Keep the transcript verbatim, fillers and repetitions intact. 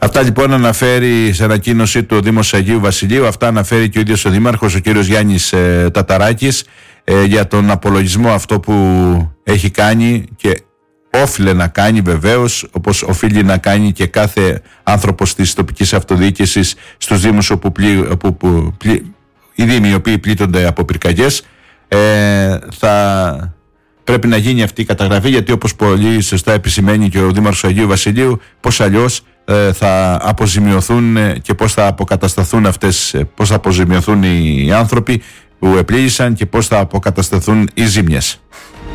Αυτά λοιπόν αναφέρει σε ανακοίνωσή του ο Δήμος Αγίου Βασιλείου, αυτά αναφέρει και ο ίδιος ο Δήμαρχος, ο κύριος Γιάννης ε, Ταταράκης, ε, για τον απολογισμό αυτό που έχει κάνει και όφιλε να κάνει βεβαίως, όπως οφείλει να κάνει και κάθε άνθρωπος της τοπικής αυτοδιοίκησης στους Δήμους όπου, πλη, όπου που, πλη, οι Δήμοι οι οποίοι πλήττονται από πυρκαγιές. Ε, θα πρέπει να γίνει αυτή η καταγραφή, γιατί όπως πολύ σωστά επισημαίνει και ο Δήμαρχος Αγίου Βασιλείου, πώς αλλιώς ε, θα αποζημιωθούν και πώς θα αποκατασταθούν αυτές, πώς θα αποζημιωθούν οι άνθρωποι που επλήγησαν και πώς θα αποκατασταθούν οι ζήμιες.